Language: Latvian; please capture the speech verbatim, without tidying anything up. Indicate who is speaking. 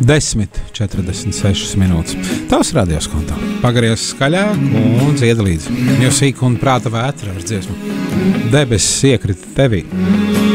Speaker 1: desmit četrdesmit sešas minūtes. Tavs radios konto. Pagaries skaļāk un dziedi līdzi. Jau sīk un prāta vētra ar dziesmu. Debesis iekrita tevī.